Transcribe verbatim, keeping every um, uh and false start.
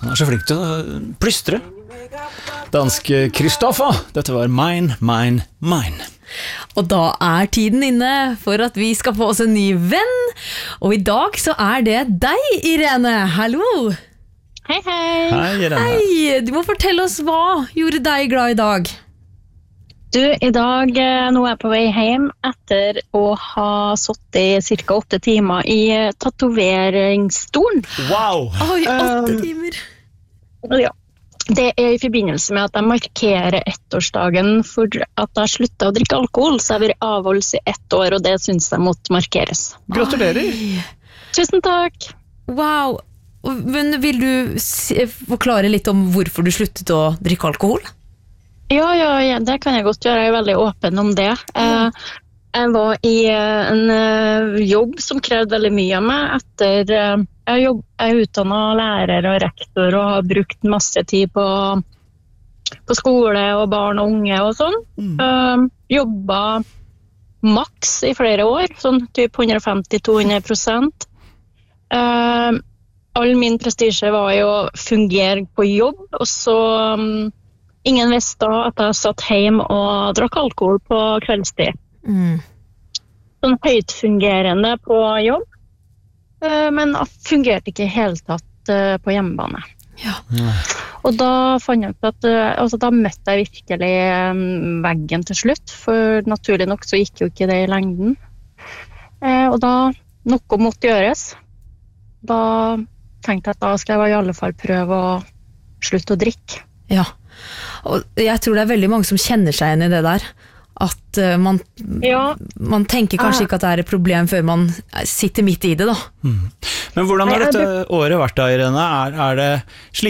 Han er så flink til å plystre. Dansk Kristoffer, dette var Mine, Mine, Mine. Og da er tiden inne for at vi skal få oss en ny venn. Og i dag så er det deg, Irene. Hallo! Hei, hei. Hei, Irene. Hei, du må fortelle oss hva gjorde deg glad i dag. Du, i dag, nå er jeg på vei hjem etter å ha sittet i cirka åtte timer i tatoveringsstolen. Wow! Oi, åtte Um, timer. Ja. Det er i forbindelse med at jeg markerer ettårsdagen for at jeg sluttet å drikke alkohol, så jeg har vært avholds i ett år, og det synes jeg måtte markeres. Gratulerer! Oi. Tusen takk! Wow. Men vil du si- forklare litt om hvorfor du sluttet å drikke alkohol? Ja, ja, ja, det kan jeg godt gjøre. Jeg er veldig åpen om det. Eh, jeg var i eh, en eh, jobb som krevde veldig mye av meg etter eh, jeg, jobb, jeg er utdannet lærer og rektor og har brukt masse tid på, på skole og barn og unge og sånn. Mm. Eh, jobba maks i flere år, sånn typ hundre femti til to hundre prosent. Eh, all min prestisje var jo å fungere på jobb, og så um, ingen visste da at jeg satt hjemme og drakk alkohol på kveldstid. Mm. Sånn høytfungerende på jobb, eh, men fungerte ikke i hele tatt eh, på hjemmebane. Ja. Og da fant jeg ut at eh, altså, da møtte jeg virkelig eh, veggen til slutt, for naturlig nok så gikk jo ikke det i lengden. Eh, og da noe måtte gjøres. Da tenkte jeg at da skal jeg i alle fall prøve å slutte å drikke. Ja. Og jeg tror det er veldig mange som kjenner seg igjen i det der. At uh, man, Ja. man tenker kanskje ikke at det er et problem før man sitter midt i det da. Mm. Men hvordan har Nei, dette det- året vært da, Irene? Er, er det